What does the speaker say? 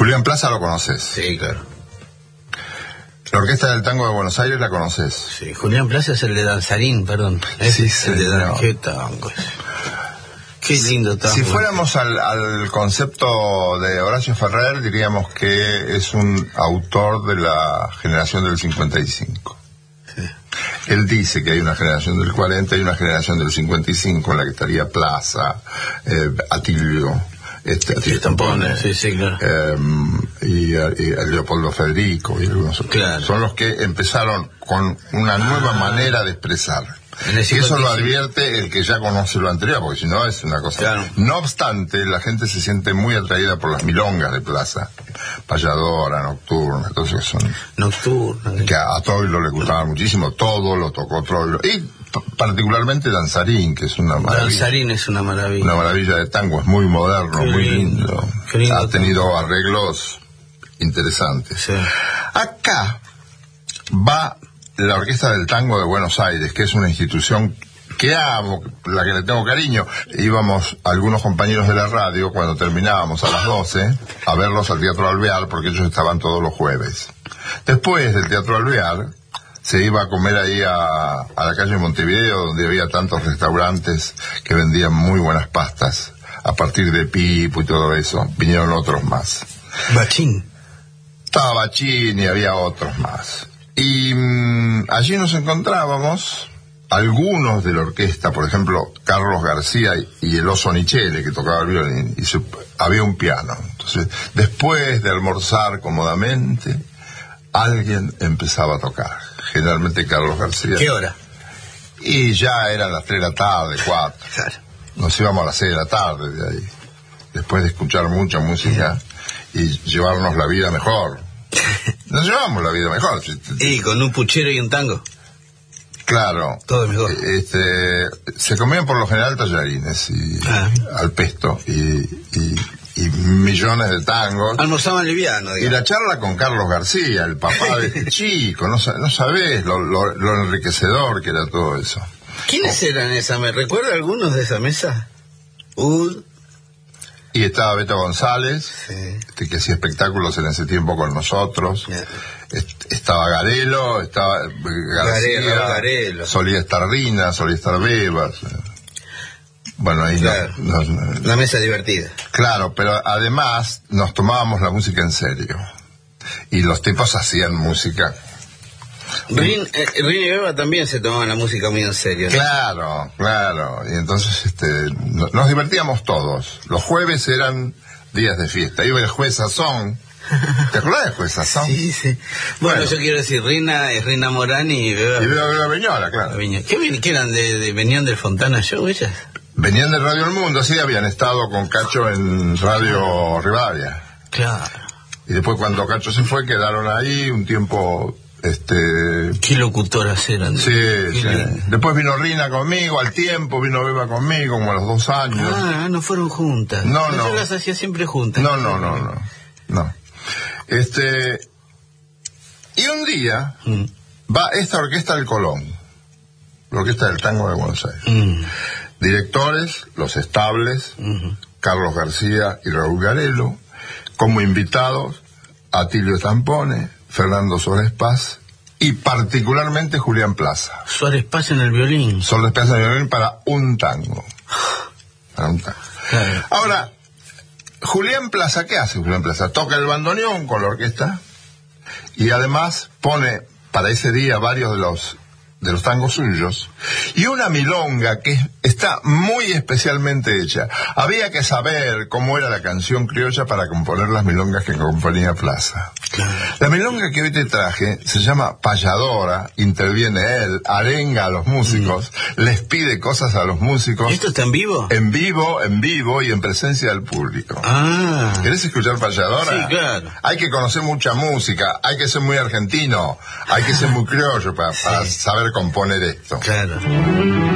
Julián Plaza lo conoces. Sí, claro. La Orquesta del Tango de Buenos Aires la conoces. Sí, Julián Plaza es el de Danzarín, perdón. Sí, Es el de señor. Qué tango. Qué lindo tango. Si fuéramos al concepto de Horacio Ferrer, diríamos que es un autor de la generación del 55. Sí. Él dice que hay una generación del 40 y una generación del 55 en la que estaría Plaza, Atilio, Atilio Tampone, sí, claro. y Leopoldo Federico y algunos otros. Claro. Son los que empezaron con una nueva manera de expresar. En el Y eso 55. lo advierte el que ya conoce lo anterior, porque si no es una cosa. Claro. No obstante, la gente se siente muy atraída por las milongas de Plaza, payadora, nocturna, todo eso que son. Nocturna. Que a Troilo le gustaba muchísimo, todo lo tocó Troilo. Y particularmente Danzarín, que es una maravilla. Danzarín es una maravilla. Una maravilla de tango, es muy moderno, Qué muy lindo. lindo. Qué lindo Ha tango. tenido arreglos interesantes. Sí. Acá va la Orquesta del Tango de Buenos Aires, que es una institución que amo, la que le tengo cariño. Íbamos algunos compañeros de la radio, cuando terminábamos a las 12, a verlos al Teatro Alvear, porque ellos estaban todos los jueves. Después del Teatro Alvear, se iba a comer ahí a la calle Montevideo, donde había tantos restaurantes que vendían muy buenas pastas. A partir de Pipo y todo eso, vinieron otros más. Bachín. Estaba Bachín y había otros más. Y allí nos encontrábamos algunos de la orquesta, por ejemplo, Carlos García y el Oso Nichele, que tocaba el violín, y había un piano. Entonces, después de almorzar cómodamente, alguien empezaba a tocar. Generalmente Carlos García. ¿Qué hora? Y ya eran las 3 de la tarde, 4. Claro. Nos íbamos a las 6 de la tarde de ahí. Después de escuchar mucha música y llevarnos la vida mejor. Nos llevamos la vida mejor. Y con un puchero y un tango. Claro. Todo mejor. Se comían por lo general tallarines y al pesto y millones de tangos. Almorzaban liviano, Y digamos. la charla con Carlos García, el papá de este chico, no sabés lo enriquecedor que era todo eso. ¿Quiénes eran esa mesa? ¿Recuerda algunos de esa mesa? Y estaba Beto González, Sí. que hacía espectáculos en ese tiempo con nosotros. Yeah. Estaba Garelo, estaba García, Garelo. solía estar Rina, solía estar Bebas. Bueno, ahí Claro. La mesa divertida. claro, pero además nos tomábamos la música en serio. Y los tipos hacían música. Rin y Beba también se tomaban la música muy en serio, ¿no? Claro. Y entonces nos divertíamos todos. Los jueves eran días de fiesta. Iba el juez Sazón. ¿Te acuerdas del juez Sazón? Sí. Bueno, yo quiero decir, Rina es Rina Morán y Beba. Y Beba Beñola, claro. Viña. ¿Qué eran? ¿Venían del Fontana Show ellas? Venían de Radio El Mundo, sí, habían estado con Cacho en Radio Rivadavia. Claro. Y después cuando Cacho se fue, quedaron ahí un tiempo, Qué locutoras eran. Sí. lindo. Después vino Rina conmigo, al tiempo vino Beba conmigo, como a los 2 años. No fueron juntas. No. Yo las hacía siempre juntas. No. Y un día va esta orquesta del Colón, la Orquesta del Tango de Buenos Aires. Directores, Los Estables, Carlos García y Raúl Garelo, como invitados, Atilio Tampone, Fernando Suárez Paz y particularmente Julián Plaza. Suárez Paz en el violín. Suárez Paz en el violín para un tango. Claro. Ahora, Julián Plaza, ¿qué hace Julián Plaza? Toca el bandoneón con la orquesta y además pone para ese día varios de los tangos suyos y una milonga que está muy especialmente hecha. Había que saber cómo era la canción criolla para componer las milongas que componía Plaza. Claro. La milonga que hoy te traje se llama Payadora, interviene él, arenga a los músicos, les pide cosas a los músicos. ¿Esto está en vivo? En vivo y en presencia del público. ¿Querés escuchar Payadora? Sí, claro. Hay que conocer mucha música, hay que ser muy argentino, hay que ser muy criollo para saber componer esto. Claro.